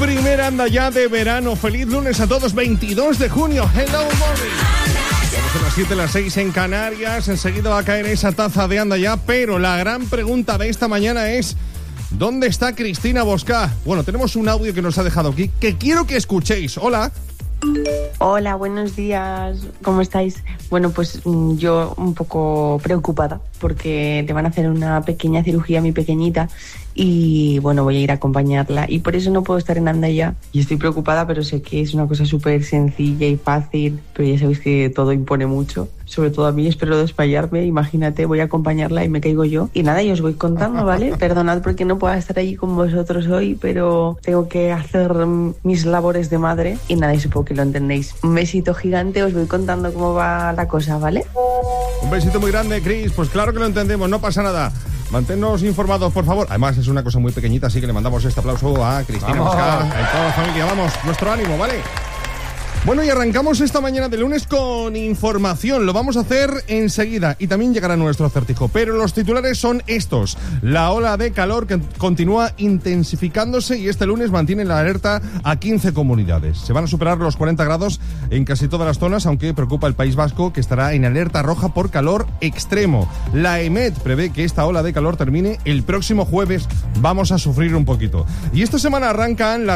Primera anda ya de verano. Feliz lunes a todos, 22 de junio. Hello, morning. Estamos a las 7, las 6 en Canarias. Enseguida va a caer esa taza de anda ya. Pero la gran pregunta de esta mañana es: ¿dónde está Cristina Boscá? Bueno, tenemos un audio que nos ha dejado aquí que quiero que escuchéis. Hola. Hola, buenos días. ¿Cómo estáis? Bueno, pues yo un poco preocupada porque te van a hacer una pequeña cirugía, mi pequeñita, y bueno, voy a ir a acompañarla y por eso no puedo estar en Andaya. Y estoy preocupada, pero sé que es una cosa súper sencilla y fácil, pero ya sabéis que todo impone mucho, sobre todo a mí. Espero desmayarme, imagínate, voy a acompañarla y me caigo yo. Y nada, yo os voy contando, ¿vale? Perdonad porque no puedo estar allí con vosotros hoy, pero tengo que hacer mis labores de madre y nada, y supongo que lo entendéis. Un besito gigante, os voy contando cómo va la cosa, ¿vale? Un besito muy grande, Cris. Pues claro que lo entendemos, no pasa nada. Manténnos informados, por favor. Además, es una cosa muy pequeñita, así que le mandamos este aplauso a Cristina Boscá, a toda la familia. Vamos, nuestro ánimo, ¿vale? Bueno, y arrancamos esta mañana de lunes con información. Lo vamos a hacer enseguida y también llegará nuestro acertijo. Pero los titulares son estos. La ola de calor que continúa intensificándose y este lunes mantiene la alerta a 15 comunidades. Se van a superar los 40 grados en casi todas las zonas, aunque preocupa el País Vasco, que estará en alerta roja por calor extremo. La EMET prevé que esta ola de calor termine el próximo jueves. Vamos a sufrir un poquito. Y esta semana arrancan las